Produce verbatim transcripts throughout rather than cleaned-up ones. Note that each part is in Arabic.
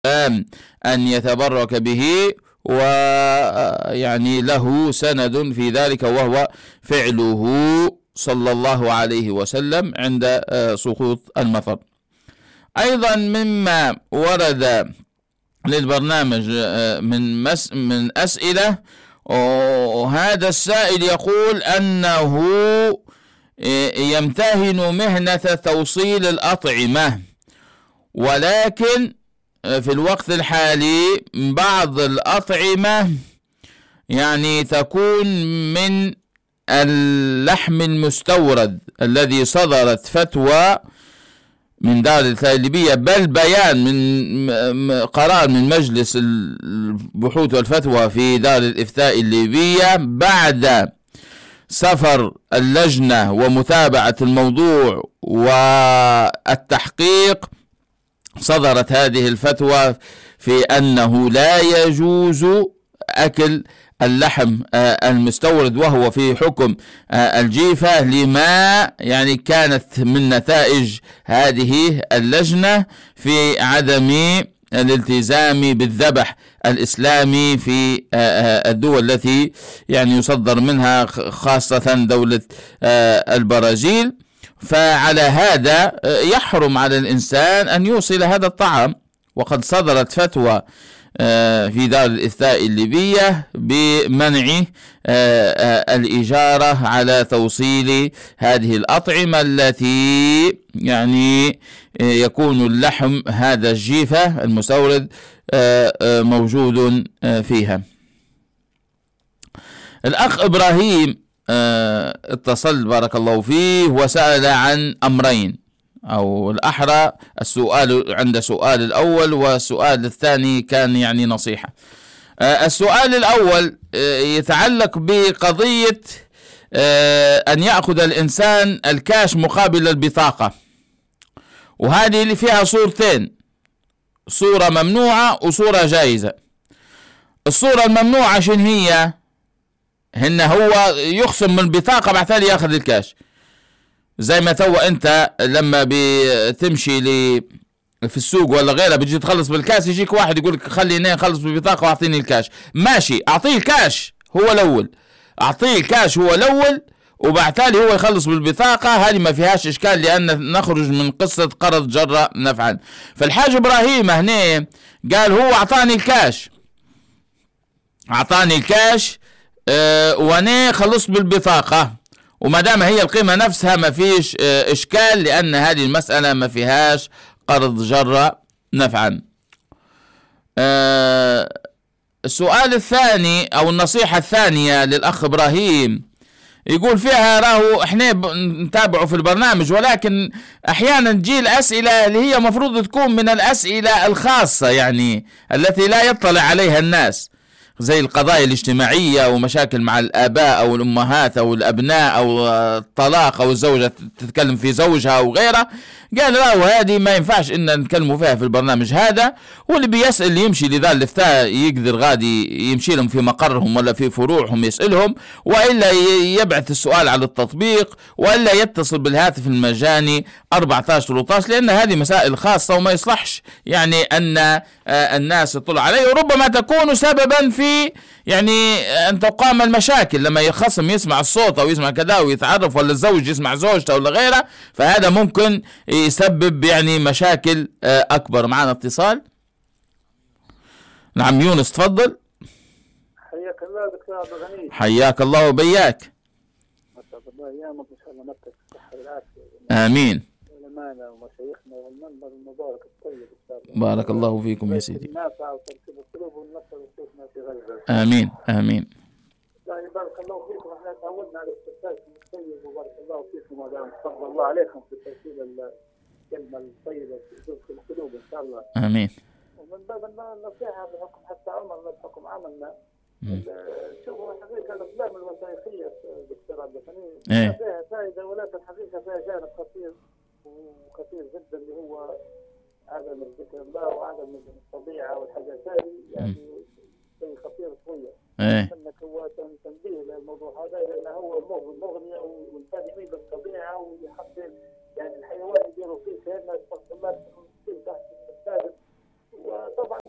أن يتبرك به، ويعني له سند في ذلك وهو فعله صلى الله عليه وسلم عند سقوط المطر. أيضا مما ورد للبرنامج من مس من أسئلة، وهذا السائل يقول أنه يمتهن مهنة توصيل الأطعمة، ولكن في الوقت الحالي بعض الأطعمة يعني تكون من اللحم المستورد الذي صدرت فتوى من دار الإفتاء الليبية، بل بيان من قرار من مجلس البحوث والفتوى في دار الإفتاء الليبية بعد سفر اللجنة ومتابعة الموضوع والتحقيق. صدرت هذه الفتوى في أنه لا يجوز أكل اللحم المستورد وهو في حكم الجيفة، لما يعني كانت من نتائج هذه اللجنة في عدم الالتزام بالذبح الإسلامي في الدول التي يعني يصدر منها، خاصة دولة البرازيل. فعلى هذا يحرم على الإنسان أن يوصل هذا الطعام، وقد صدرت فتوى في دار الإفتاء الليبية بمنع الإجارة على توصيل هذه الأطعمة التي يعني يكون اللحم هذا الجيفة المستورد موجود فيها. الأخ إبراهيم اتصل بارك الله فيه وسأل عن أمرين، أو الأحرى السؤال عند سؤال الأول، والسؤال الثاني كان يعني نصيحة. السؤال الأول يتعلق بقضية أن يأخذ الإنسان الكاش مقابل البطاقة، وهذه اللي فيها صورتين، صورة ممنوعة وصورة جائزة. الصورة الممنوعة شن هي؟ هن هو يخصم من البطاقة بعد ذلك ياخذ الكاش، زي ما تو انت لما بتمشي لي في السوق ولا غيره بتجي تخلص بالكاس، يجيك واحد يقول لك خليني اخلص بالبطاقة واعطيني الكاش. ماشي، اعطيه الكاش هو الاول، اعطيه الكاش هو الاول وبعد ذلك هو يخلص بالبطاقة. هذه ما فيهاش اشكال، لان نخرج من قصة قرض جر نفعا. فالحاج ابراهيم هنا قال هو اعطاني الكاش، اعطاني الكاش اه وانا خلصت بالبطاقة، وما دام هي القيمة نفسها ما فيش اه اشكال، لان هذه المسألة ما فيهاش قرض جر نفعا. اه السؤال الثاني او النصيحة الثانية للاخ ابراهيم يقول فيها راهو احنا نتابعه في البرنامج، ولكن احيانا تجي الاسئلة اللي هي مفروض تكون من الاسئلة الخاصة يعني التي لا يطلع عليها الناس، زي القضايا الاجتماعية ومشاكل مع الآباء أو الأمهات أو الأبناء أو الطلاق أو الزوجة تتكلم في زوجها أو غيره. قال لا، وهذه ما ينفعش إن نتكلموا فيها في البرنامج هذا. واللي بيسأل اللي يمشي لذا الإفتاء يقدر غادي يمشي لهم في مقرهم ولا في فروعهم يسألهم، وإلا يبعث السؤال على التطبيق، وإلا يتصل بالهاتف المجاني أربعة عشر ثلاثة عشر، لأن هذه مسائل خاصة وما يصلحش يعني أن الناس يطلع عليه، وربما تكون سببا في يعني أن تقام المشاكل لما الخصم يسمع الصوت أو يسمع كذا ويتعرف، ولا الزوج يسمع زوجته ولا غيره، فهذا ممكن يسبب يعني مشاكل أكبر. معنا اتصال. نعم يونس، تفضل. حياك الله دكتور عبد الغني. حياك الله وبياك. مساء الله ايامك ان شاء الله، مكتب الصحه والعافيه. امين. علماءنا ومشايخنا والمنبر المبارك الطيب ان شاء الله. بارك الله فيكم يا سيدي. النافع وترتيب القلوب والنصر وشيخنا في غزه. امين امين. يعني بارك الله فيكم، احنا تعودنا على الاستفسار الطيب وبارك الله فيكم وتفضل الله عليكم في ترتيب الكلمه الطيبه في القلوب ان شاء الله. امين. ومن باب النصيحه بحكم حتى عمرنا بحكم عملنا شوفوا الحقيقة الأفلام الوثائقية دكتور عبد الغني فيها فائدة، ولكن الحقيقة فيها جانب خطير وخطير جدا اللي هو عدم ذكر الله وعدم الطبيعة والحاجات هذه، يعني شيء خطير شوية. أنك هو تنبيه للموضوع هذا، لأنه هو مغني والفاهمين بالطبيعة ويحصل يعني الحيوان يديروا فيه كأنه استغفر الله تحت الثالث، وطبعا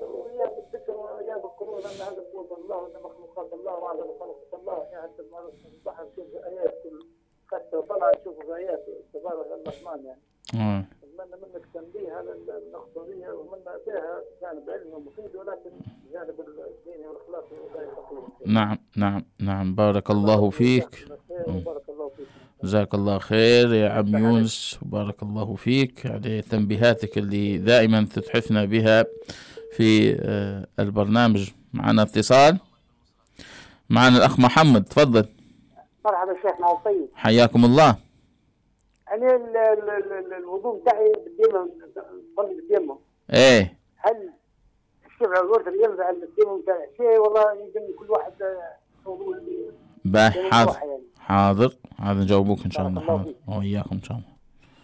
معظم خلق الله يعني حتى البحر نشوف آيات حتى طلع نشوف آيات تبارك الرحمن يعني. آه. أتمنى منك تنبيه على النقطة دي ومن فيها جانب علمي مفيد ولكن جانب الديني والأخلاقي لا يستطيع. نعم نعم نعم بارك الله فيك. بارك الله فيك. جزاك الله خير يا عم يونس وبارك الله فيك على تنبيهاتك اللي دائما تتحفنا بها في البرنامج. معنا اتصال، معنا الأخ محمد، تفضل. مرحبا شيخنا وطيب، حياكم الله. أنا الوضوء بتاعي بالديمة، بصلي بالديمة. إيه. هل الشفع والورد اللي ينفع الديمة بتاعي شيء؟ والله يمكن كل واحد وضوء. باهي حاضر يعني. حاضر هذا نجاوبوك إن شاء الله. حاضر وإياكم إن شاء الله.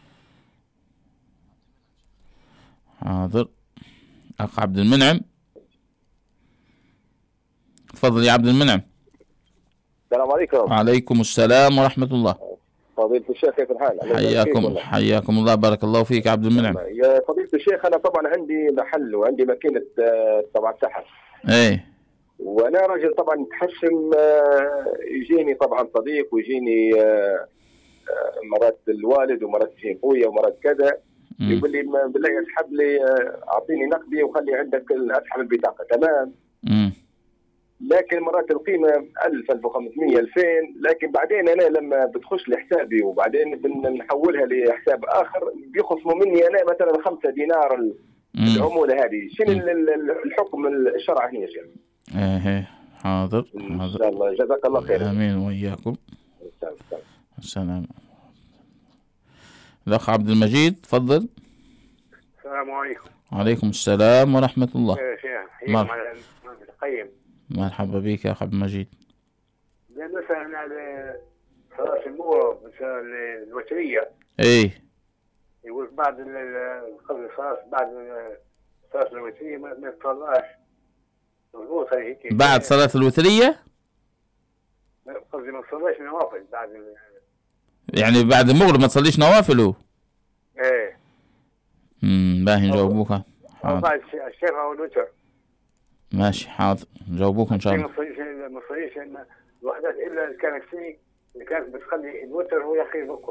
حاضر. أخ عبد المنعم، تفضل يا عبد المنعم. السلام عليكم. وعليكم السلام ورحمة الله. فضيلة الشيخ كيف الحال؟ حياكم حياكم الله، بارك الله فيك عبد المنعم. يا فضيلة الشيخ أنا طبعا عندي محل وعندي ماكينة طبعا سحر. إيه. وأنا راجل طبعا متحشم، يجيني طبعا صديق ويجيني مرات الوالد ومرات يجيني خويا ومرات كذا، يقول لي بالله اسحب لي أعطيني نقدي وخلي عندك أسحب البطاقة، تمام؟ امم لكن مرات القيمة ألف ألف وخمسمية ألفين، لكن بعدين أنا لما بتخش لحسابي وبعدين بنحولها لحساب آخر بيخصموا مني أنا مثلا خمسة دينار العمولة هذه. شنو الحكم الشرعي هنا يا شيخ؟ ايه حاضر إن شاء الله. جزاك الله خير. آمين وإياكم. السلام. الأخ عبد المجيد تفضل. السلام عليكم. وعليكم السلام ورحمة الله. يا شيخ مرحبا. مرحبا بك يا أخ عبد المجيد. مثلا على صلاة المغرب مثلا الوترية. إيه. يقول بعد قبل الصلاة بعد صلاة الوترية ما تصلاش. مضبوط هيك. بعد صلاة الوترية؟ قصدي ما تصليش نوافل بعد. يعني بعد المغرب ما تصليش نوافل هو؟ إيه. امم باهي نجاوبوك. حاضر. بعد الشفع والوتر. ماشي حاضر نجاوبوك ان شاء الله. ما تصليش ما تصليش الوحدات الا اذا كانت فيه اللي كانت بتخلي الوتر هو يخير بكل.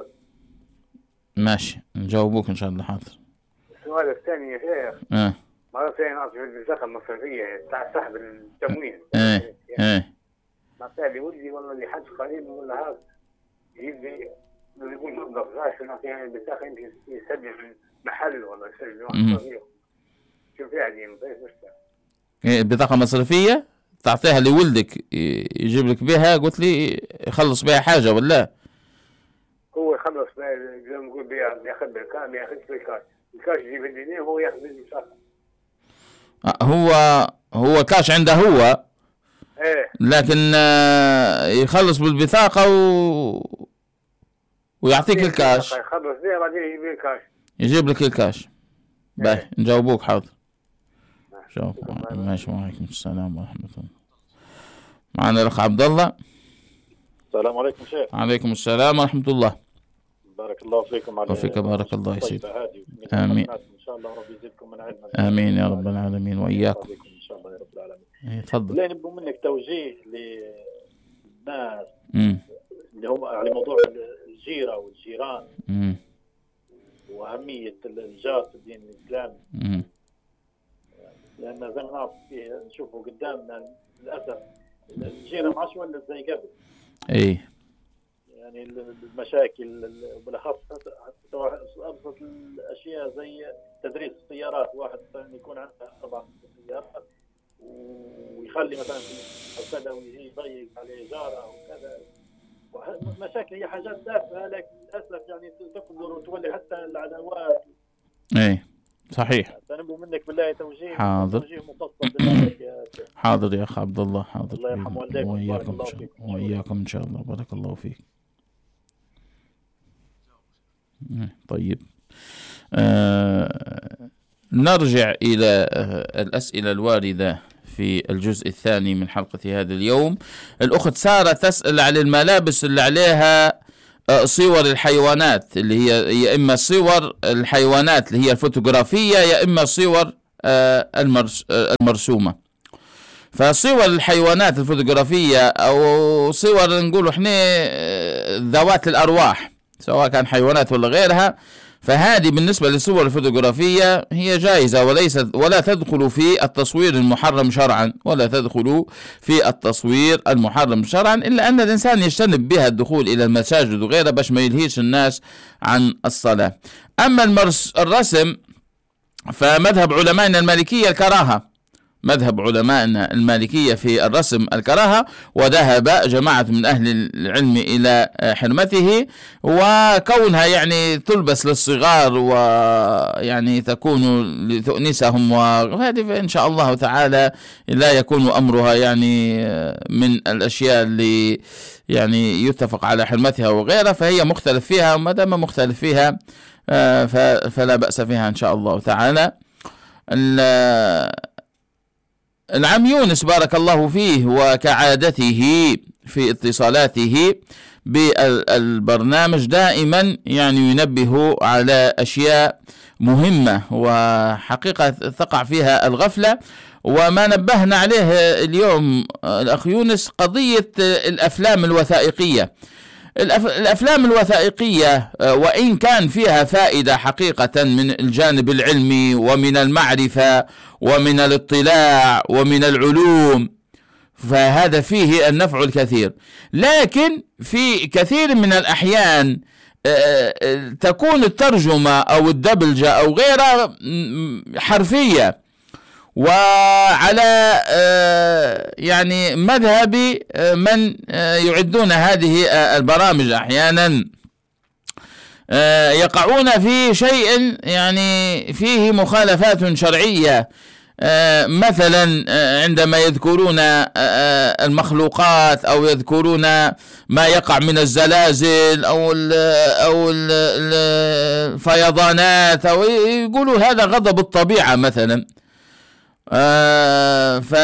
ماشي نجاوبوك ان شاء الله. حاضر. السؤال الثاني يا شيخ. اه مرة ثانية نعرف في البطاقة المصرفية تاع سحب التموين. ايه ايه. نعطيها لولدي والله اللي حد قريب ولا هذا يجيب لي يقول مبلغ غاش نعطيها البطاقة يمكن يسجل في محل ولا يسجل واحد صغير. شوف يعني مضيف مشتري. بطاقة مصرفية تعطيها لولدك يجيب لك بها، قلت لي يخلص بها حاجة ولا؟ هو يخلص بها زي ما نقول بها، ياخذ بالكاش ما ياخذش بالكاش، الكاش يجيب الدنيا وهو ياخذ بالبطاقة. هو هو كاش عنده هو. ايه. لكن يخلص بالبطاقة و... ويعطيك الكاش. يخلص بها بعدين يجيب الكاش. يجيب لك الكاش. باهي نجاوبوك. حاضر. شوف ماشي. وعليكم السلام ورحمة الله. معنا الأخ عبد الله. السلام عليكم شيخ. عليكم السلام ورحمة الله. بارك الله فيكم. على وفيك بارك الله يا سيدي. آمين. إن شاء الله ربي يزيدكم من علم. آمين يا رب العالمين وإياكم. إن شاء الله يا رب إيه العالمين. تفضل. لا نبغى منك توجيه للناس امم اللي هم على موضوع الجيرة والجيران. امم وأهمية الجار في الدين الإسلامي. امم لأن زي ما نعرف نشوفه قدامنا للأسف الجيرة ما عادش ولت زي قبل. إيه. يعني المشاكل بالأخص أبسط الأشياء زي تدريس السيارات، واحد يكون عنده أربع سيارات ويخلي مثلا في كذا ويجي يضيق عليه جاره وكذا. مشاكل هي حاجات تافهة لكن للأسف يعني تكبر وتولي حتى العداوات. إيه صحيح. سنبغى منك بالله توجيه. حاضر. توجيه مفصل بالله يا شيخ. حاضر يا أخ عبد الله. حاضر. الله يرحم والديكم. وإياكم وإياكم إن شاء الله. بارك الله فيك. طيب آه نرجع إلى آه الأسئلة الواردة في الجزء الثاني من حلقة هذا اليوم. الأخت سارة تسأل عن الملابس اللي عليها آه صور الحيوانات، اللي هي يا إما صور الحيوانات اللي هي الفوتوغرافية يا إما صور آه المرس آه المرسومة. فصور الحيوانات الفوتوغرافية أو صور نقول احنا ذوات الأرواح سواء كان حيوانات ولا غيرها، فهذه بالنسبة للصور الفوتوغرافية هي جائزة وليست ولا تدخل في التصوير المحرم شرعا، ولا تدخل في التصوير المحرم شرعا، إلا أن الإنسان يجتنب بها الدخول إلى المساجد وغيرها باش ما يلهيش الناس عن الصلاة. أما المرس الرسم فمذهب علمائنا المالكية الكراهة، مذهب علمائنا المالكية في الرسم الكراهة، وذهب جماعة من أهل العلم إلى حرمته، وكونها يعني تلبس للصغار ويعني تكون لتؤنسهم وهذه فإن شاء الله تعالى لا يكون أمرها يعني من الأشياء اللي يعني يتفق على حرمتها وغيرها، فهي مختلف فيها، وما دام مختلف فيها فلا بأس فيها إن شاء الله تعالى. العم يونس بارك الله فيه وكعادته في اتصالاته بالبرنامج دائما يعني ينبه على أشياء مهمة وحقيقة تقع فيها الغفلة، وما نبهنا عليه اليوم الأخ يونس قضية الأفلام الوثائقية. الأفلام الوثائقية وإن كان فيها فائدة حقيقة من الجانب العلمي ومن المعرفة ومن الاطلاع ومن العلوم، فهذا فيه النفع الكثير، لكن في كثير من الأحيان تكون الترجمة أو الدبلجة أو غيرها حرفية، وعلى يعني مذهب من يعدون هذه البرامج أحيانا يقعون في شيء يعني فيه مخالفات شرعية، مثلا عندما يذكرون المخلوقات أو يذكرون ما يقع من الزلازل أو أو الفيضانات، أو يقولوا هذا غضب الطبيعة مثلا، آه ف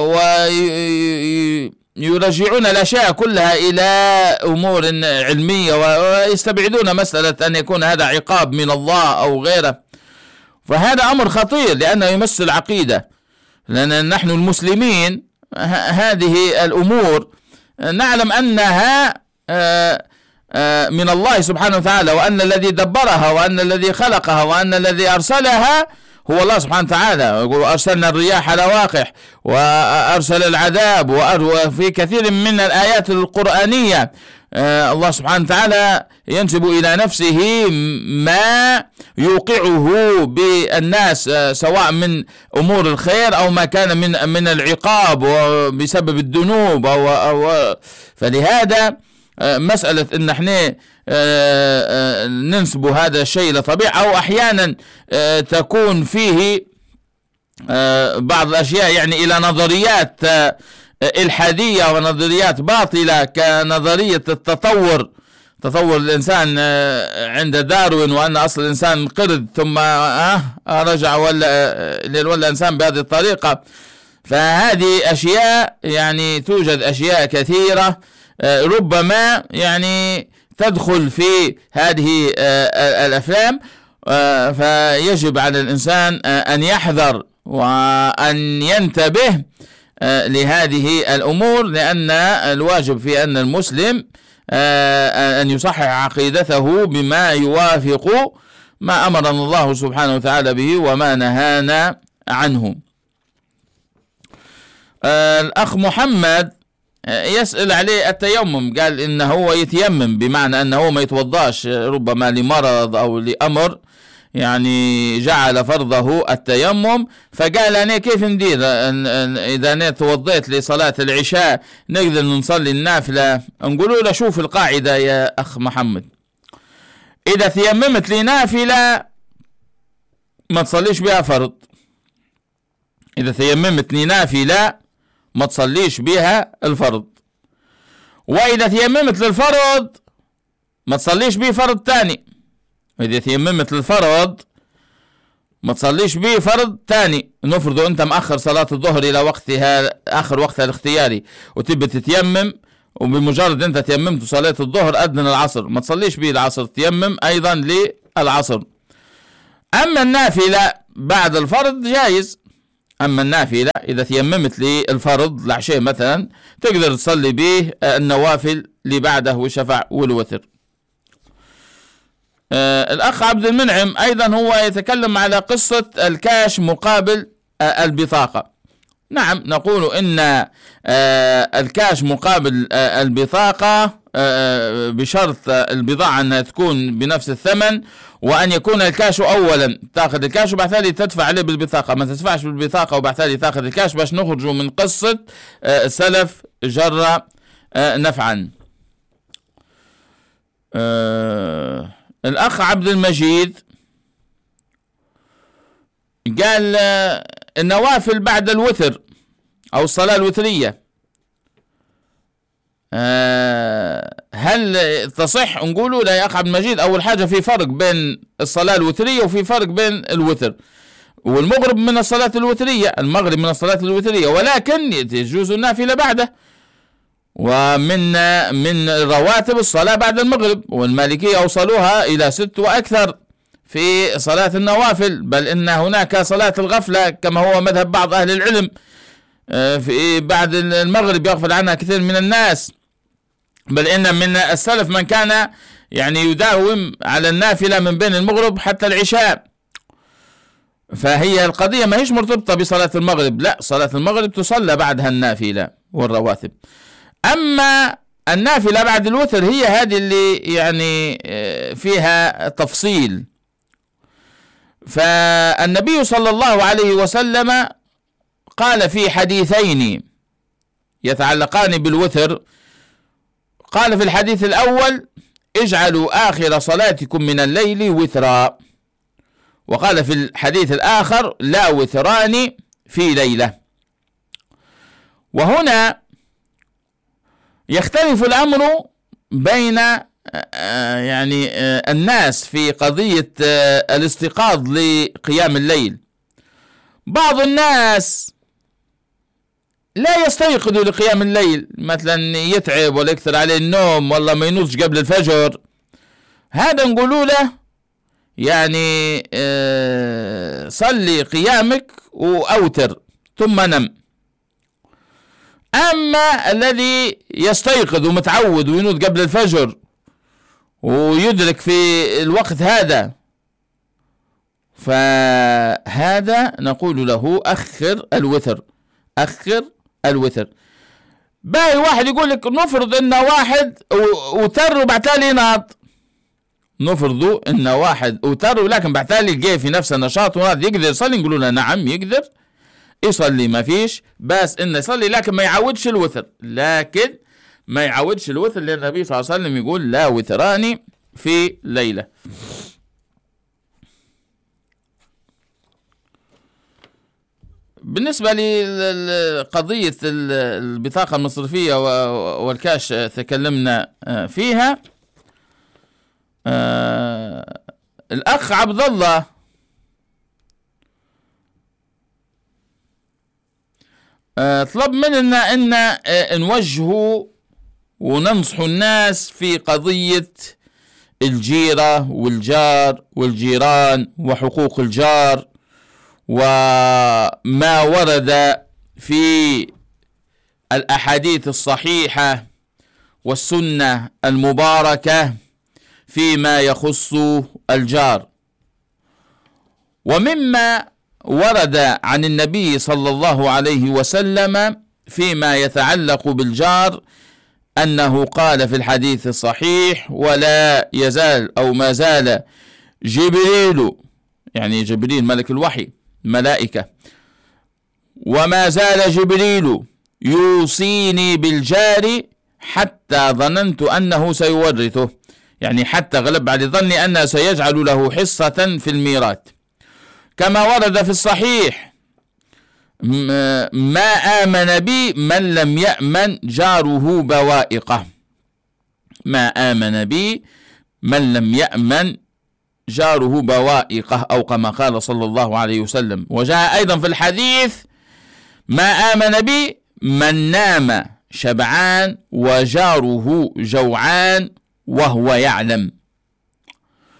ويرجعون الأشياء كلها إلى أمور علمية، ويستبعدون مسألة أن يكون هذا عقاب من الله أو غيره، فهذا أمر خطير لأنه يمس العقيدة، لأن نحن المسلمين هذه الأمور نعلم أنها آه آه من الله سبحانه وتعالى، وأن الذي دبرها وأن الذي خلقها وأن الذي أرسلها هو الله سبحانه وتعالى. يقول أرسلنا الرياح لواقح وأرسل العذاب، وفي كثير من الآيات القرآنية آه الله سبحانه وتعالى ينسب إلى نفسه ما يوقعه بالناس آه سواء من أمور الخير أو ما كان من من العقاب بسبب الذنوب أو, أو فلهذا آه مسألة إن احنا آه آه ننسب هذا الشيء لطبيعة، أو أحيانا آه تكون فيه آه بعض الأشياء يعني إلى نظريات آه الحادية ونظريات باطلة كنظرية التطور، تطور الإنسان آه عند داروين، وأن أصل الإنسان قرد ثم آه رجع ولا ولا إنسان بهذه الطريقة. فهذه أشياء يعني توجد أشياء كثيرة آه ربما يعني تدخل في هذه آه الأفلام، آه فيجب على الإنسان آه أن يحذر وأن ينتبه آه لهذه الأمور، لأن الواجب في أن المسلم آه أن يصحح عقيدته بما يوافق ما أمرنا الله سبحانه وتعالى به وما نهانا عنه. آه الأخ محمد يسأل عليه التيمم، قال إنه هو يتيمم بمعنى أنه هو ما يتوضاش ربما لمرض أو لأمر يعني جعل فرضه التيمم، فقال أنا كيف ندير إذا أنا توضيت لصلاة العشاء نقدر نصلي النافلة؟ نقولوا له شوف القاعدة يا أخ محمد، إذا تيممت لنافلة ما تصليش بها فرض، إذا تيممت لنافلة ما تصليش بها الفرض، وإذا تيممت للفرض ما تصليش به فرض تاني، إذا تيممت للفرض ما تصليش به فرض تاني. نفرض أنت مأخر صلاة الظهر إلى وقتها آخر وقتها الاختياري وتبي تتيمم، وبمجرد أنت تيممت صلاة الظهر أذن العصر ما تصليش به العصر، تيمم أيضا للعصر. أما النافلة بعد الفرض جائز، أما النافلة إذا تيممت للفرض العشاء مثلا تقدر تصلي به النوافل اللي بعده والشفع والوتر. آه الأخ عبد المنعم أيضا هو يتكلم على قصة الكاش مقابل آه البطاقة. نعم نقول إن آه الكاش مقابل آه البطاقة آه بشرط البضاعة أنها تكون بنفس الثمن، وأن يكون الكاش أولا تأخذ الكاش وبعد ذلك تدفع عليه بالبطاقة، ما تدفعش بالبطاقة وبعد ذلك تأخذ الكاش باش نخرجوا من قصة آه سلف جر آه نفعا. آه الأخ عبد المجيد قال آه النوافل بعد الوتر أو الصلاة الوترية أه هل تصح؟ نقولوا لا يا أخ عبد المجيد، أول حاجة في فرق بين الصلاة الوترية وفي فرق بين الوتر، والمغرب من الصلاة الوترية، المغرب من الصلاة الوترية، ولكن يجوز النافلة بعده، ومن من رواتب الصلاة بعد المغرب، والمالكية أوصلوها إلى ست وأكثر في صلاة النوافل، بل إن هناك صلاة الغفلة كما هو مذهب بعض أهل العلم في بعد المغرب يغفل عنها كثير من الناس، بل إن من السلف من كان يعني يداوم على النافلة من بين المغرب حتى العشاء. فهي القضية ما هيش مرتبطة بصلاة المغرب، لا، صلاة المغرب تصلى بعدها النافلة والرواتب. أما النافلة بعد الوتر هي هذه اللي يعني فيها تفصيل. فالنبي صلى الله عليه وسلم قال في حديثين يتعلقان بالوتر، قال في الحديث الأول اجعلوا آخر صلاتكم من الليل وترا، وقال في الحديث الآخر لا وتران في ليلة. وهنا يختلف الأمر بين يعني الناس في قضية الاستيقاظ لقيام الليل. بعض الناس لا يستيقظ لقيام الليل، مثلا يتعب ولا يكثر عليه النوم والله ما ينوضش قبل الفجر، هذا نقولوا له يعني اه صلي قيامك وأوتر ثم نم. أما الذي يستيقظ ومتعود وينوض قبل الفجر ويدرك في الوقت هذا، فهذا نقول له أخر الوتر، أخر الوتر. باقي واحد يقول لك نفرض إن واحد وتر وبعد تالي ناض، نفرض إن واحد وتر ولكن بعد تالي جاي في نفس النشاط وناض، يقدر يصلي؟ نقولوا له نعم يقدر يصلي، ما فيش بس إنه يصلي، لكن ما يعودش الوتر، لكن ما يعودش الوتر، لأن النبي صلى الله عليه وسلم يقول لا وتران في ليلة. بالنسبة لقضية البطاقة المصرفية والكاش تكلمنا فيها. الأخ عبد الله طلب مننا أن نوجهه وننصح الناس في قضية الجيرة والجار والجيران وحقوق الجار، وما ورد في الأحاديث الصحيحة والسنة المباركة فيما يخص الجار. ومما ورد عن النبي صلى الله عليه وسلم فيما يتعلق بالجار أنه قال في الحديث الصحيح ولا يزال أو ما زال جبريل، يعني جبريل ملك الوحي ملائكة، وما زال جبريل يوصيني بالجار حتى ظننت أنه سيورثه، يعني حتى غلب على ظني أنه سيجعل له حصة في الميراث. كما ورد في الصحيح ما آمن بي من لم يأمن جاره بوائقه، ما آمن بي من لم يأمن جاره بوائقه، أو كما قال صلى الله عليه وسلم. وجاء أيضا في الحديث ما آمن بي من نام شبعان وجاره جوعان وهو يعلم.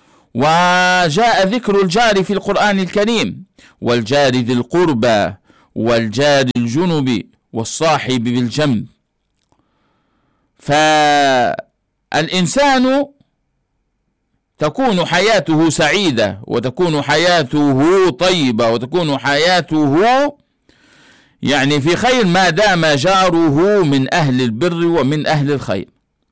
وجاء ذكر الجار في القرآن الكريم والجار ذي القربى والجار الجنب والصاحب بالجنب. فالإنسان تكون حياته سعيدة وتكون حياته طيبة وتكون حياته يعني في خير ما دام جاره من أهل البر ومن أهل الخير.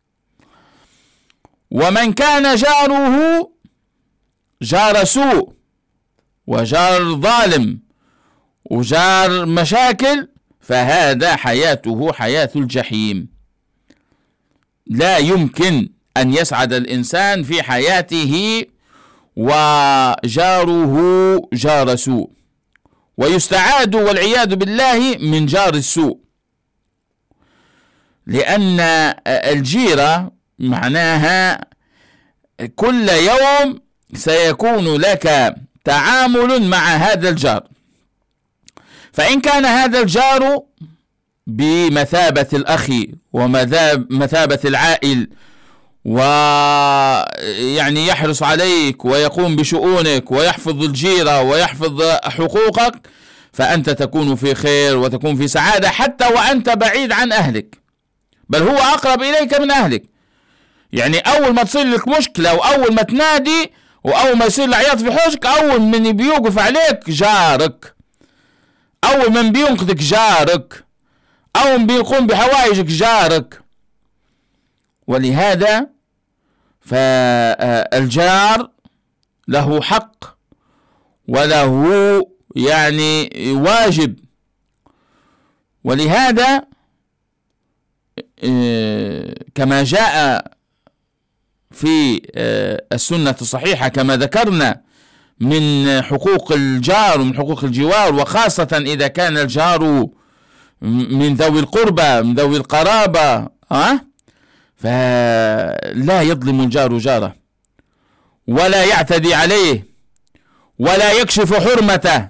ومن كان جاره جار سوء وجار ظالم وجار مشاكل فهذا حياته حياة الجحيم. لا يمكن أن يسعد الإنسان في حياته وجاره جار سوء، ويستعاد والعياذ بالله من جار السوء، لأن الجيرة معناها كل يوم سيكون لك تعامل مع هذا الجار. فإن كان هذا الجار بمثابة الأخ ومثابة العائل ويعني يحرص عليك ويقوم بشؤونك ويحفظ الجيرة ويحفظ حقوقك، فأنت تكون في خير وتكون في سعادة حتى وأنت بعيد عن أهلك، بل هو أقرب إليك من أهلك. يعني أول ما تصير لك مشكلة وأول ما تنادي وأول ما يصير العياط في حوشك، أول من بيوقف عليك جارك، أول من بينقذك جارك، أول من بيقوم بحوائجك جارك. ولهذا فالجار له حق وله يعني واجب. ولهذا كما جاء في السنة الصحيحة كما ذكرنا من حقوق الجار ومن حقوق الجوار، وخاصة إذا كان الجار من ذوي القربى من ذوي القرابة، أه؟ فلا يظلم الجار جاره ولا يعتدي عليه ولا يكشف حرمته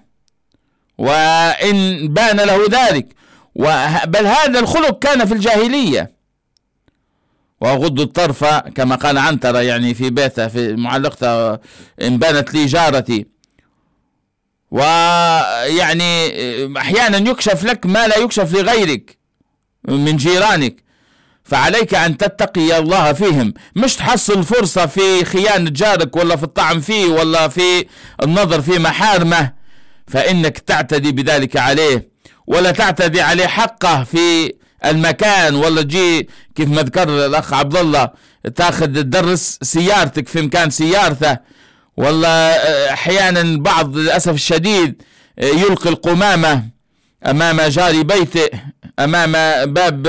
وإن بان له ذلك، بل هذا الخلق كان في الجاهلية. وأغض الطرف كما قال عنترة يعني في بيته في معلقته إن بانت لي جارتي. ويعني أحيانا يكشف لك ما لا يكشف لغيرك من جيرانك، فعليك أن تتقي الله فيهم، مش تحصل فرصة في خيانة جارك ولا في الطعن فيه ولا في النظر في محارمه فإنك تعتدي بذلك عليه، ولا تعتدي عليه حقه في المكان، ولا تجي كيف ما ذكر الأخ عبد الله تاخذ تدرس سيارتك في مكان سيارته، ولا أحيانا بعض للأسف الشديد يلقي القمامة أمام جار بيته أمام باب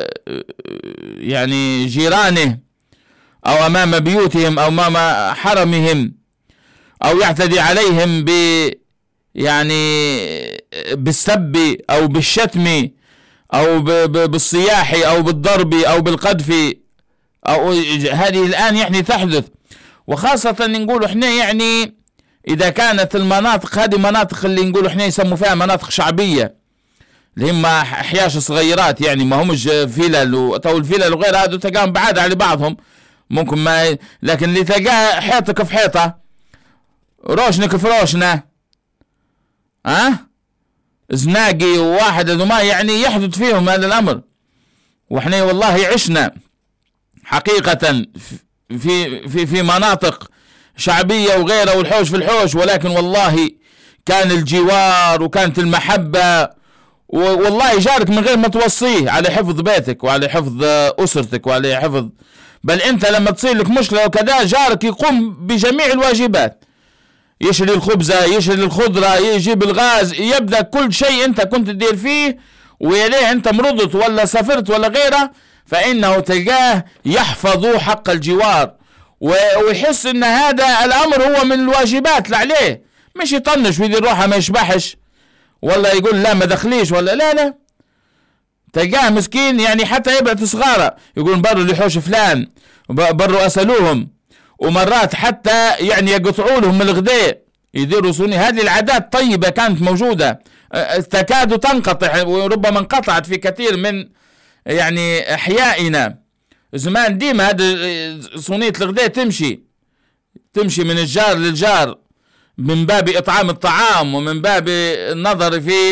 يعني جيرانه أو أمام بيوتهم أو أمام حرمهم، أو يعتدي عليهم ب يعني بالسب أو بالشتم أو بالصياح أو بالضرب أو بالقذف، أو هذه الآن يعني تحدث. وخاصة نقول احنا يعني إذا كانت المناطق هذه مناطق اللي نقول احنا يسموا فيها مناطق شعبية اللي هم أحياش صغيرات، يعني ما همش فيلل وتو الفيلل وغير هذا تلقاهم بعاد على بعضهم ممكن ما، لكن اللي تلقاه حيطك في حيطة روشنك في روشنة ها أه؟ زناقي وواحد ما يعني يحدث فيهم هذا الأمر. واحنا والله عشنا حقيقة في في في مناطق شعبية وغيرها والحوش في الحوش، ولكن والله كان الجوار وكانت المحبة، والله جارك من غير ما توصيه على حفظ بيتك وعلى حفظ أسرتك وعلى حفظ، بل أنت لما تصير لك مشكلة وكذا جارك يقوم بجميع الواجبات، يشري الخبزة يشري الخضرة يجيب الغاز، يبدأ كل شيء أنت كنت تدير فيه ويليه أنت مرضت ولا سافرت ولا غيره، فإنه تلقاه يحفظ حق الجوار ويحس أن هذا الأمر هو من الواجبات اللي عليه، مش يطنش ويدير روحه ما يشبحش ولا يقول لا ما دخليش ولا لا لا. تلقاه مسكين يعني حتى يبعت صغاره يقول بروا لحوش فلان بروا أسألوهم، ومرات حتى يعني يقطعوا لهم الغداء يديروا سني. هذه العادات طيبة كانت موجودة تكاد تنقطع وربما انقطعت في كثير من يعني أحيائنا زمان. ديما هذه صينية الغداء تمشي تمشي من الجار للجار من باب إطعام الطعام ومن باب النظر في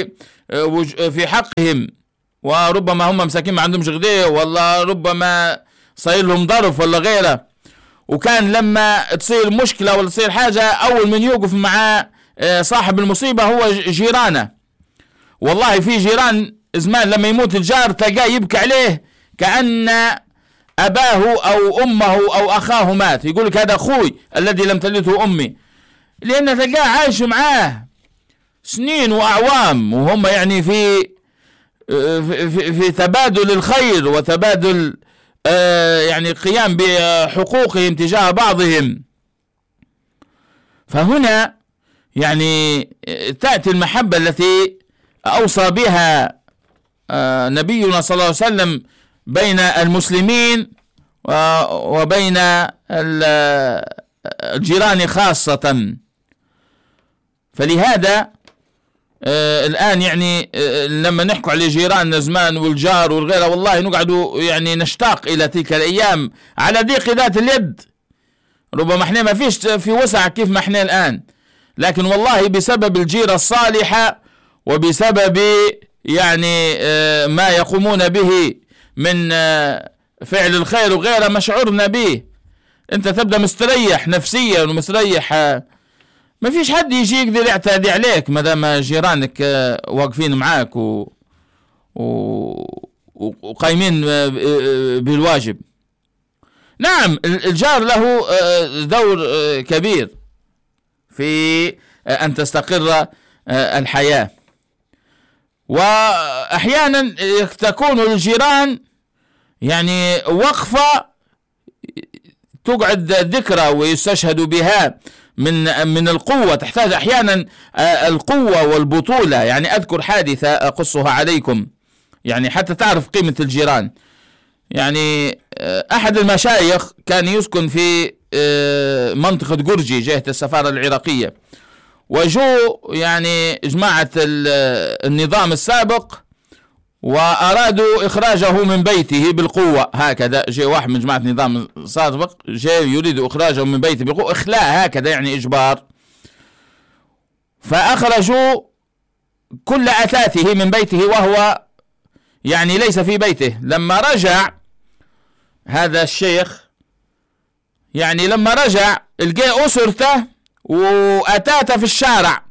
في حقهم، وربما هم مساكين ما عندهمش غداء، والله ربما صاير لهم ظرف ولا غيره، وكان لما تصير مشكلة ولا تصير حاجة أول من يوقف مع صاحب المصيبة هو جيرانه. والله في جيران زمان لما يموت الجار تلقاه يبكي عليه كأن أباه أو أمه أو أخاه مات، يقول لك هذا أخوي الذي لم تلده أمي، لأن تلقاه عايش معاه سنين وأعوام، وهم يعني في في, في, في تبادل الخير وتبادل آه يعني قيام بحقوقهم تجاه بعضهم. فهنا يعني تأتي المحبة التي أوصى بها آه نبينا صلى الله عليه وسلم بين المسلمين وبين الجيران خاصة. فلهذا آه الآن يعني آه لما نحكوا على جيراننا زمان والجار والغيره، والله نقعدوا يعني نشتاق إلى تلك الأيام على ضيق ذات اليد. ربما احنا ما فيش في وسع كيف ما احنا الآن، لكن والله بسبب الجيرة الصالحة وبسبب يعني آه ما يقومون به من آه فعل الخير وغيره ما شعرنا به. انت تبدأ مستريح نفسيا ومستريح، آه ما فيش حد يجي يقدر يعتدي عليك ما دام جيرانك آه واقفين معاك و... و... وقايمين بالواجب. نعم الجار له دور كبير في أن تستقر الحياة، وأحيانا تكون الجيران يعني وقفة تقعد ذكرى ويستشهد بها من من القوة، تحتاج أحيانا القوة والبطولة. يعني أذكر حادثة أقصها عليكم يعني حتى تعرف قيمة الجيران. يعني أحد المشايخ كان يسكن في منطقة جورجي جهة السفارة العراقية، وجو يعني جماعة النظام السابق وأرادوا إخراجه من بيته بالقوة. هكذا جاء واحد من جماعة النظام السابق جاء يريد إخراجه من بيته بالقوة، إخلاء هكذا يعني إجبار. فأخرجوا كل أثاثه من بيته وهو يعني ليس في بيته. لما رجع هذا الشيخ يعني لما رجع لقى أسرته وأتاته في الشارع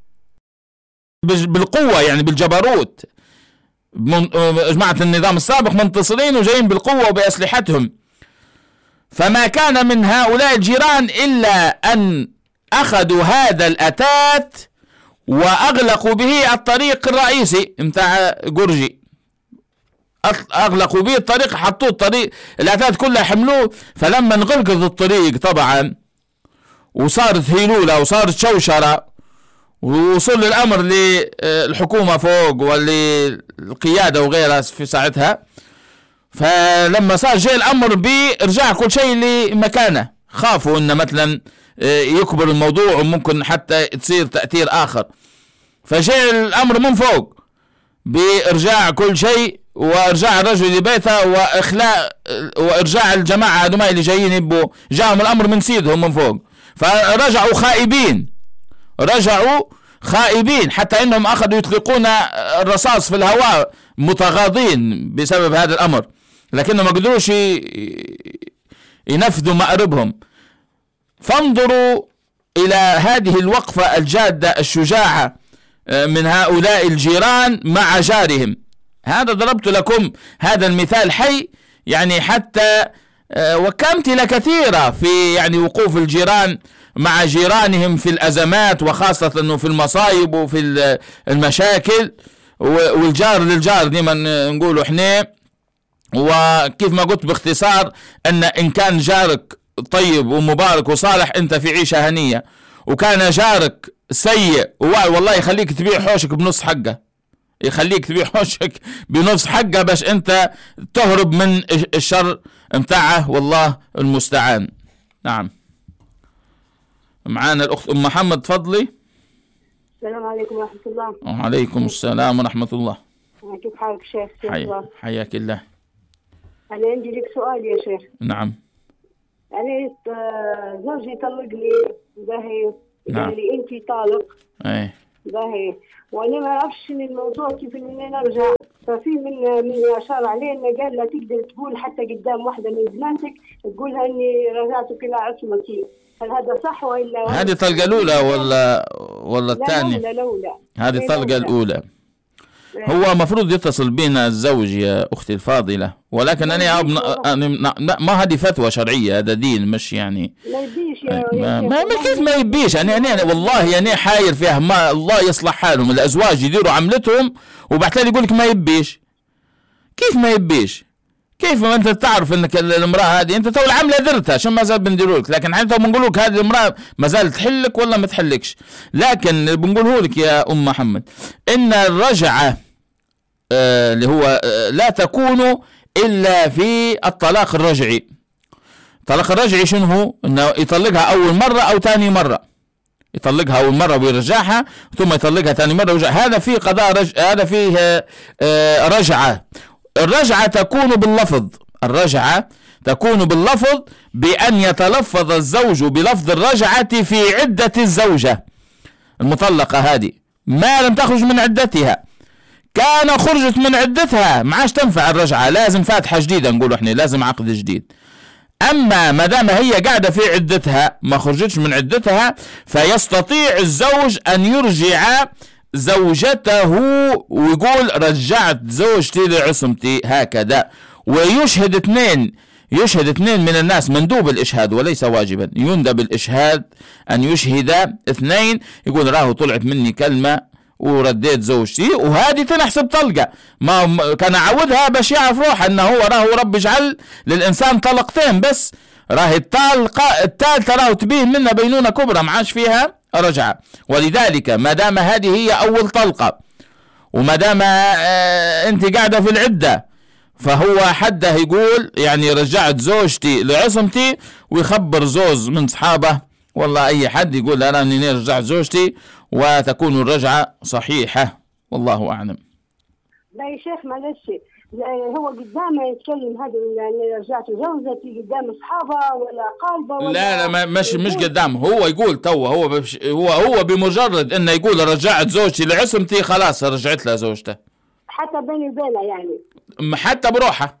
بالقوة يعني بالجبروت. جماعة النظام السابق منتصرين وجايين بالقوة وبأسلحتهم، فما كان من هؤلاء الجيران إلا أن أخذوا هذا الأتات وأغلقوا به الطريق الرئيسي متاع جورجي، أغلقوا به الطريق، حطوه الطريق الأتات كلها حملوه. فلما انغلقت الطريق طبعا وصارت هيلولة وصارت شوشرة ووصل الأمر للحكومة فوق وللقيادة وغيرها في ساعتها، فلما صار جاء الأمر بإرجاع كل شيء لمكانه، خافوا أن مثلا يكبر الموضوع وممكن حتى تصير تأثير آخر، فجاء الأمر من فوق بإرجاع كل شيء وإرجاع الرجل لبيته وإخلاء وإرجاع الجماعة هذوما اللي جايين يبوا، جاءهم الأمر من سيدهم من فوق، فرجعوا خائبين رجعوا خائبين حتى إنهم أخذوا يطلقون الرصاص في الهواء متغاضين بسبب هذا الأمر، لكنهم ما قدروش ينفذوا مأربهم. فانظروا إلى هذه الوقفة الجادة الشجاعة من هؤلاء الجيران مع جارهم. هذا ضربت لكم هذا المثال حي يعني حتى وكأمثلة كثيرة في يعني وقوف الجيران مع جيرانهم في الأزمات، وخاصة أنه في المصايب وفي المشاكل، والجار للجار ديما نقولوا احنا. وكيف ما قلت باختصار أن إن كان جارك طيب ومبارك وصالح أنت في عيشة هنية، وكان جارك سيء والله يخليك تبيع حوشك بنص حقه، يخليك تبيع حوشك بنص حقه باش أنت تهرب من الشر متاعه، والله المستعان. نعم معانا الأخت أم محمد، تفضلي. السلام عليكم ورحمة الله. وعليكم السلام ورحمة الله. كيف حالك شيخ؟ حي... حياك الله. أنا عندي لك سؤال يا شيخ. نعم. أنا زوجي طلق لي باهي، نعم. قال لي أنت طالق. أي. باهي. وانا ما اعرفش من الموضوع كيف اني نرجع، ففي من من اشار علينا قال لا تقدر تقول حتى قدام واحده من بناتك تقولها اني رجعتك الى عصمتي، هل هذا صح ولا؟ هذه الطلقه الاولى ولا ولا الثانيه؟ لا الاولى. هذه الطلقه الاولى. هو مفروض يتصل بنا الزوج يا اختي الفاضله، ولكن انا أنا ما هذه فتوى شرعيه، هذا دين مش يعني ما يبيش يا ما, ما, ما كيف ما يبيش. انا انا والله يعني حاير فيها، ما الله يصلح حالهم الازواج يديروا عملتهم وبعدين يقول لك ما يبيش. كيف ما يبيش؟ كيف ما انت تعرف انك الامراه هذه انت تو العمله درتها، شو ما زال بنديروا لك، لكن حتى بنقول لك هذه الامراه ما زالت تحلك ولا ما تحلكش. لكن بنقوله لك يا ام محمد ان الرجعه آه اللي هو آه لا تكون الا في الطلاق الرجعي. الطلاق الرجعي شنو هو؟ انه يطلقها اول مره او ثاني مره، يطلقها اول مره ويرجعها ثم يطلقها ثاني مره ويرجع. هذا فيه قضاء رج... هذا فيه آه رجعه. الرجعه تكون باللفظ، الرجعه تكون باللفظ بان يتلفظ الزوج بلفظ الرجعه في عده الزوجه المطلقه هذه ما لم تخرج من عدتها. كان خرجت من عدتها ما عادش تنفع الرجعه، لازم فاتحه جديده، نقول احنا لازم عقد جديد. اما ما دام هي قاعده في عدتها ما خرجتش من عدتها، فيستطيع الزوج ان يرجع زوجته ويقول رجعت زوجتي لعصمتي هكذا، ويشهد اثنين، يشهد اثنين من الناس، مندوب الاشهاد وليس واجبا، يندب الاشهاد ان يشهد اثنين، يقول راهو طلعت مني كلمه ورديت زوجتي وهذه تنحسب طلقه، ما كان اعودها باش يعرف روحه انه هو راهو رب يجعل للانسان طلقتين بس، راهي الطلقه الثالثه راهو تبيه منها بينونه كبرى ما عادش فيها رجعه. ولذلك ما دام هذه هي اول طلقه وما دام آه انت قاعده في العده، فهو حده يقول يعني رجعت زوجتي لعصمتي، ويخبر زوج من اصحابه والله اي حد يقول انا اني رجعت زوجتي، وتكون الرجعه صحيحه والله اعلم. لا يا شيخ معلش، هو قدامه يتكلم هذا يعني رجعت زوجتي قدام اصحابها ولا قالبه ولا لا لا مش مش قدامه، هو يقول تو هو بش هو هو بمجرد انه يقول رجعت زوجتي لعصمتي خلاص رجعت لها زوجته، حتى بيني وبينها يعني حتى بروحها،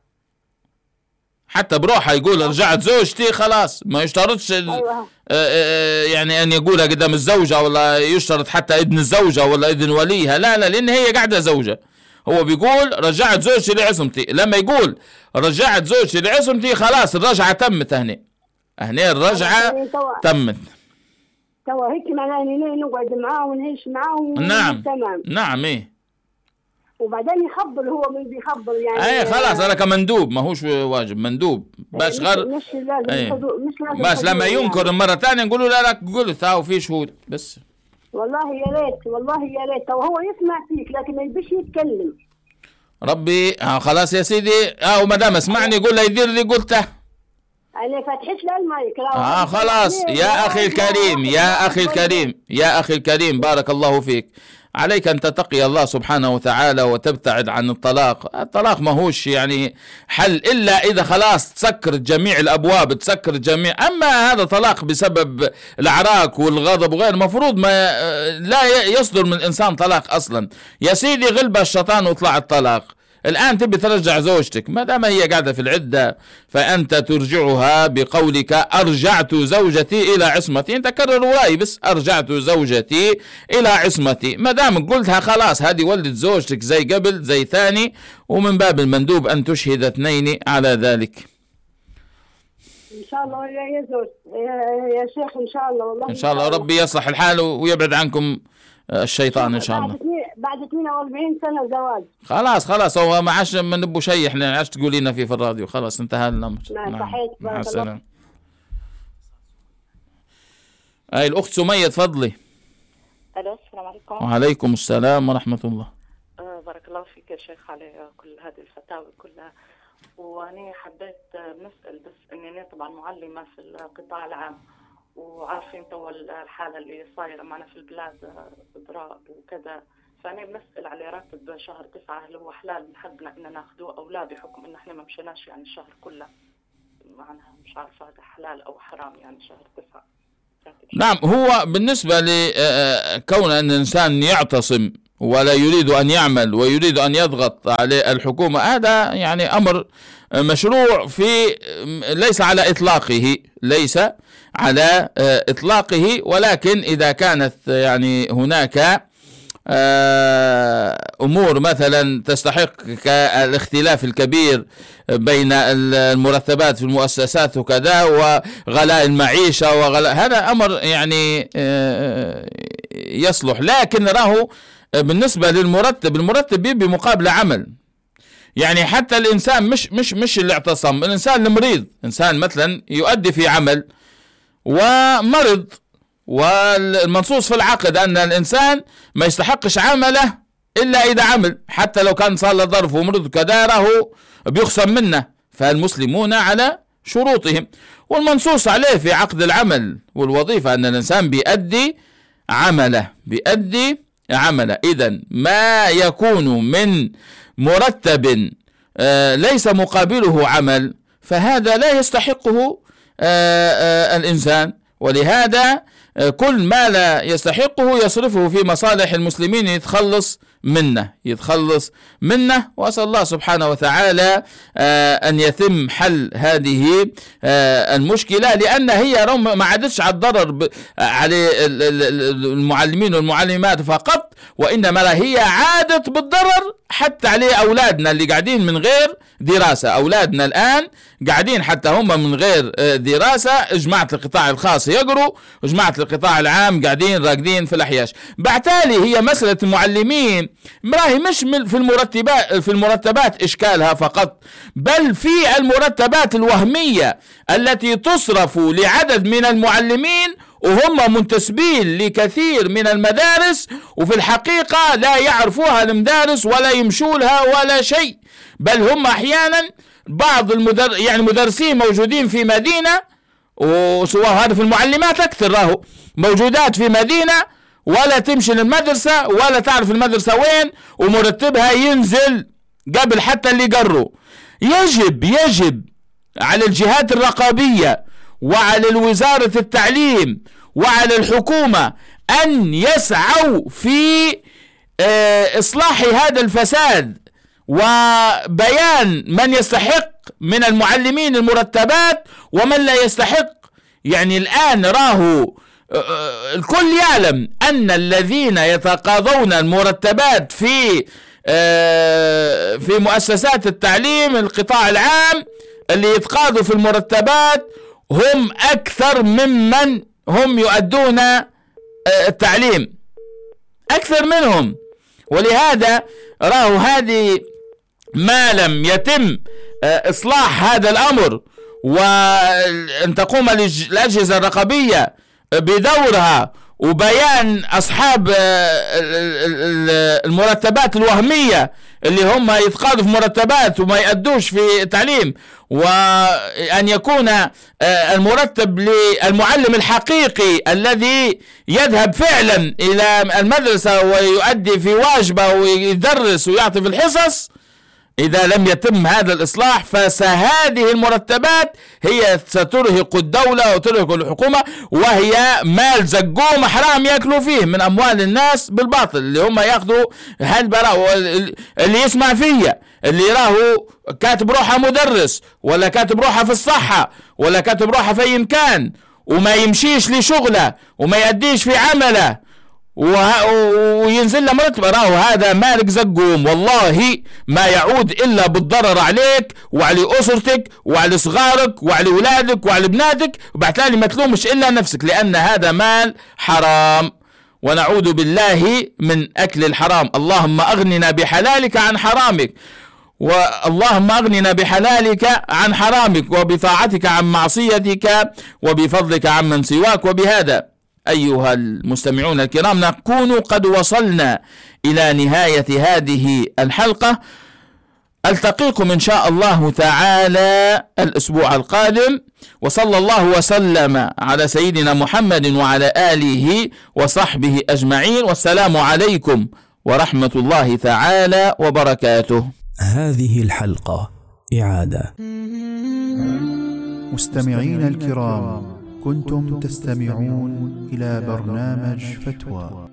حتى بروحها يقول رجعت زوجتي خلاص، ما يشترطش أيوة. يعني ان يقولها قدام الزوجه ولا يشترط حتى اذن الزوجه ولا اذن وليها، لا لا لان هي قاعده زوجه. هو بيقول رجعت زوجتي لعصمتي، لما يقول رجعت زوجتي لعصمتي خلاص الرجعه تمت، هنا هنا الرجعه تمت. توا هيك معناه اني نقعد معاه ونعيش معاه نعم تمام. نعم ايه، وبعدين يخبر هو من بيخبر يعني ايه خلاص هذا كمندوب ما هوش واجب، مندوب باش غير مش لازم ايه. مش لازم بس لما ينكر يعني. مرة ثانية نقولوا لا لا قلت ها وفي شهود بس. والله يا ريت والله يا ريت وهو يسمع فيك لكن ما يبيش يتكلم. ربي اه خلاص يا سيدي اه وما دام اسمعني يقول له يدير اللي قلته. انا فاتحش له المايك اه خلاص يا اخي الكريم يا اخي الكريم يا اخي الكريم بارك الله فيك، عليك أن تتقي الله سبحانه وتعالى وتبتعد عن الطلاق. الطلاق ما هوش يعني حل إلا إذا خلاص تسكرت جميع الأبواب، تسكرت جميع. أما هذا طلاق بسبب العراك والغضب وغير مفروض ما لا يصدر من الإنسان طلاق أصلا. يا سيدي غلب الشيطان وطلع الطلاق. الآن تبي ترجع زوجتك ما دام هي قاعدة في العدة فأنت ترجعها بقولك أرجعت زوجتي إلى عصمتي. أنت كرر وراي بس أرجعت زوجتي إلى عصمتي، ما دام قلتها خلاص هذه ولدت زوجتك زي قبل زي ثاني، ومن باب المندوب أن تشهد اثنين على ذلك. إن شاء الله يا زوج يا شيخ إن شاء الله والله إن شاء الله ربي يصلح الحال ويبعد عنكم الشيطان إن شاء الله. بعد اثنين وأربعين سنة زواج خلاص خلاص هو ما عادش ما نبو شيء احنا عادش تقولينا فيه في الراديو، خلاص انتهى الأمر. نعم صحيح. مع السلامة. هاي الأخت سمية تفضلي. ألو السلام عليكم. وعليكم السلام ورحمة الله. أه بارك الله فيك يا شيخ على كل هذه الفتاوى كلها. وأنا حبيت نسأل بس إني أنا طبعا معلمة في القطاع العام، وعارفين تو الحالة اللي صايرة معنا في البلاد إضراب وكذا، فأنا بنسأل على راتب شهر تسعة هل هو حلال من حقنا إن ناخذوه أو لا، بحكم إن إحنا ما مشيناش يعني الشهر كله، معناها مش عارفة هذا حلال أو حرام يعني شهر تسعة. وبركاته. نعم، هو بالنسبة لكون أن الإنسان يعتصم ولا يريد أن يعمل ويريد أن يضغط على الحكومة، هذا يعني أمر مشروع في ليس على إطلاقه ليس على إطلاقه ولكن إذا كانت يعني هناك أمور مثلا تستحق كالاختلاف الكبير بين المرتبات في المؤسسات وكذا وغلاء المعيشة وغلاء، هذا أمر يعني يصلح. لكن راه بالنسبة للمرتب، المرتب بيبي مقابل عمل. يعني حتى الإنسان مش مش مش اللي اعتصم، الإنسان المريض، إنسان مثلا يؤدي في عمل ومرض، والمنصوص في العقد أن الإنسان ما يستحقش عمله إلا إذا عمل، حتى لو كان صار له ظرف ومرض كذا راهو بيخصم منه. فالمسلمون على شروطهم، والمنصوص عليه في عقد العمل والوظيفة أن الإنسان بيؤدي عمله بيؤدي عمله. إذن ما يكون من مرتب آه ليس مقابله عمل فهذا لا يستحقه آه آه الإنسان، ولهذا آه كل ما لا يستحقه يصرفه في مصالح المسلمين يتخلص منه يتخلص منه وأسأل الله سبحانه وتعالى آه أن يتم حل هذه آه المشكلة، لأن هي ما عادتش على الضرر على المعلمين والمعلمات فقط، وإنما هي عادت بالضرر حتى على أولادنا اللي قاعدين من غير دراسة. أولادنا الآن قاعدين حتى هم من غير دراسة، جماعة القطاع الخاص يقروا وجماعة القطاع العام قاعدين راقدين في الأحياش. بعتالي هي مسألة المعلمين راهي مش في المرتبات في المرتبات إشكالها فقط، بل في المرتبات الوهمية التي تصرف لعدد من المعلمين وهم منتسبين لكثير من المدارس، وفي الحقيقة لا يعرفوها المدارس ولا يمشوا لها ولا شيء، بل هم أحيانا بعض المدر يعني مدرسين موجودين في مدينة، وسواء هذا في المعلمات أكثر راهو موجودات في مدينة ولا تمشي للمدرسة ولا تعرف المدرسة وين، ومرتبها ينزل قبل حتى اللي قروا. يجب يجب على الجهات الرقابية وعلى وزارة التعليم وعلى الحكومة أن يسعوا في إصلاح هذا الفساد وبيان من يستحق من المعلمين المرتبات ومن لا يستحق. يعني الآن راهو الكل يعلم أن الذين يتقاضون المرتبات في في مؤسسات التعليم القطاع العام اللي يتقاضوا في المرتبات هم أكثر ممن هم يؤدون التعليم، أكثر منهم. ولهذا راهو هذه ما لم يتم إصلاح هذا الأمر وأن تقوم الأجهزة الرقابية بدورها وبيان أصحاب المرتبات الوهمية اللي هم يتقاضوا في مرتبات وما يأدوش في التعليم، وأن يكون المرتب للمعلم الحقيقي الذي يذهب فعلا إلى المدرسة ويؤدي في واجبه ويدرس ويعطي في الحصص. إذا لم يتم هذا الإصلاح فهذه المرتبات هي سترهق الدولة وترهق الحكومة، وهي مال زقوم حرام يأكلوا فيه من أموال الناس بالباطل، اللي هم يأخذوا هالبراء. اللي يسمع فيا اللي راهو كاتب روحه مدرس ولا كاتب روحه في الصحة ولا كاتب روحه في أي مكان وما يمشيش لشغله وما يأديش في عمله وينزل له مرتب، راهو هذا مالك زقوم، والله ما يعود إلا بالضرر عليك وعلى أسرتك وعلى صغارك وعلى أولادك وعلى بناتك، وبعتالي ما تلومش إلا نفسك، لأن هذا مال حرام ونعوذ بالله من أكل الحرام. اللهم أغننا بحلالك عن حرامك، واللهم أغننا بحلالك عن حرامك وبطاعتك عن معصيتك وبفضلك عن من سواك. وبهذا أيها المستمعون الكرام نكون قد وصلنا إلى نهاية هذه الحلقة. ألتقيكم إن شاء الله تعالى الأسبوع القادم، وصلى الله وسلم على سيدنا محمد وعلى آله وصحبه أجمعين، والسلام عليكم ورحمة الله تعالى وبركاته. هذه الحلقة إعادة. مستمعين الكرام، كنتم تستمعون إلى برنامج فتوى.